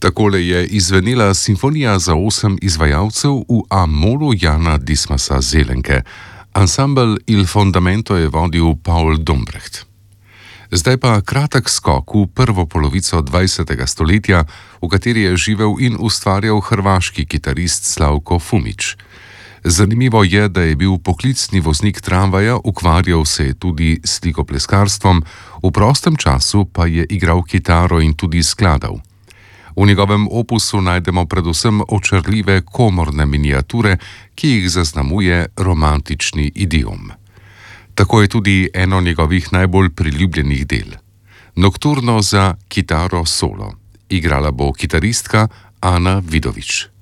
Takole je izvenela simfonija za 8 izvajalcev v A-molu Jana Dismasa Zelenke. Ansambel Il Fondamento je vodil Paul Dombrecht. Zdaj pa kratek skok v prvo polovico 20. stoletja, v kateri je živel in ustvarjal hrvaški kitarist Slavko Fumić. Zanimivo je, da je bil poklicni voznik tramvaja, ukvarjal se je tudi s slikopleskarstvom, v prostem času pa je igral kitaro in tudi skladal. V njegovem opusu najdemo predvsem očarljive komorne miniature, ki jih zaznamuje romantični idiom. Tako je tudi eno njegovih najbolj priljubljenih del. Nokturno za kitaro solo. Igrala bo kitaristka Ana Vidović.